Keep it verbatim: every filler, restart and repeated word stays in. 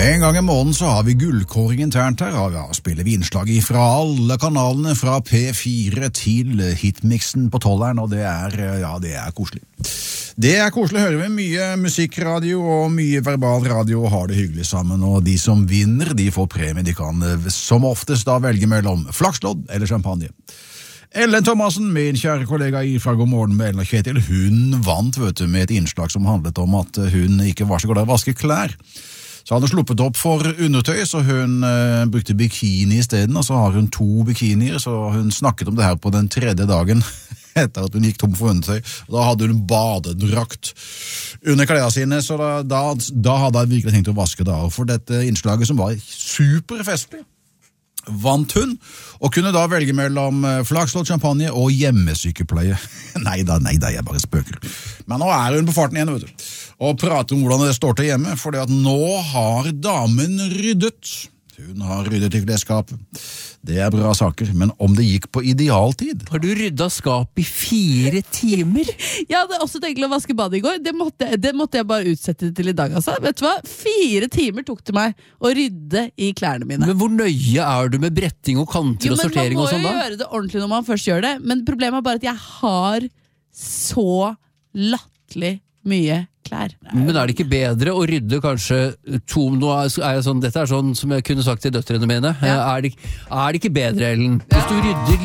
En gang i måneden så har vi gullkåring internt her, og ja, spiller vi innslag fra alle kanalene, fra P fire til hitmixen på tolleren, og det er, ja, det er koselig. Det er koselig, hører vi mye musikkradio og mye verbal radio og har det hyggelig sammen, og de som vinner, de får premie, de kan som oftest da velge mellom flakslodd eller champagne. Ellen Thomassen, min kjære kollega fra God morgen med Ellen og Kjetil, hun vant vet du, med et innslag som handlet om at hun ikke var så god å vaske klær. Så hadde hun sluppet opp for undertøy, så hun eh, brukte bikini i stedet, og så har hun to bikinier, så hun snakket om det her på den tredje dagen etter at hun gikk tom for undertøy. Og da hadde hun badedrakt under klærne sine, så da, da, da hadde hun virkelig tenkt å vaske det av. For dette innslaget som var superfestlig, vant hun, og kunne da velge mellom flakslodd, champagne og hjemmesykepleie. Neida, neida, jeg bare spøker. Men nå er hun på farten igjen, vet du, og prater om hvordan det står til hjemme, fordi at nå har damen ryddet. Hun har ryddet i klesskapet. Det er bra saker, men om det gikk på idealtid? Har du ryddet skap i fire timer? Jeg hadde også tenkt å vaske badet i går. Det måtte, det måtte jeg bare utsette til i dag. Altså. Vet du hva? Fire timer tok det meg å rydde i klærne mine. Men hvor nøye er du med bretting og kanter jo, og sortering og sånn da? Man må jo gjøre det ordentlig når man først gjør det, men problemet er bare at jeg har så latterlig mye klær. Men er det ikke bedre å rydde kanskje to, nå er jeg sånn, dette er sånn som jeg kunne sagt til døtrene mine, ja. er, det, er det ikke bedre, Ellen? Hvis du rydder